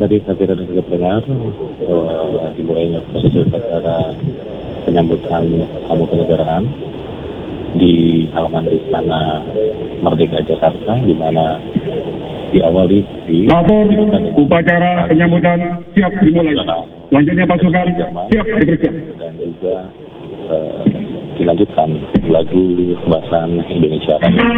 tadi hadir dan juga pendengar, dimulainya proses upacara penyambutan tamu kenegaraan di halaman Istana Merdeka Jakarta, di mana diawali upacara penyambutan siap dimulai. Selanjutnya pasukan siap dipersiap. Dan juga dilanjutkan lagu kebahasaan Indonesia.